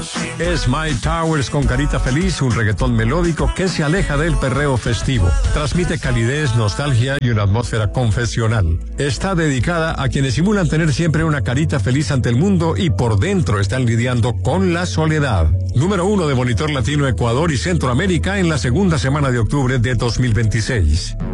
Es My Towers con Carita Feliz, un reggaetón melódico que se aleja del perreo festivo. Transmite calidez, nostalgia y una atmósfera confesional. Está dedicada a quienes simulan tener siempre una carita feliz ante el mundo y por dentro están lidiando con la soledad. Número 1 de Monitor Latino Ecuador y Centroamérica en la segunda semana de octubre de 2026.